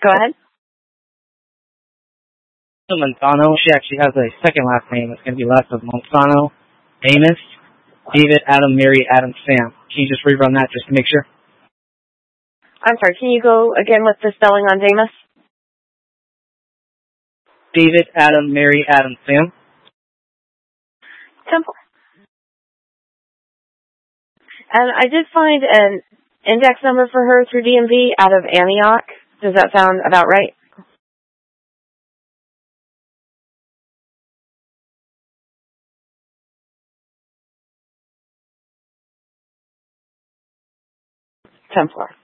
Go ahead. Monzano. She actually has a second last name. It's going to be less of Monzano. Amos. David, Adam, Mary, Adam, Sam. Can you just rerun that just to make sure? I'm sorry, can you go again with the spelling on Damus? David, Adam, Mary, Adam, Sam. Simple. And I did find an index number for her through DMV out of Antioch. Does that sound about right? Templar.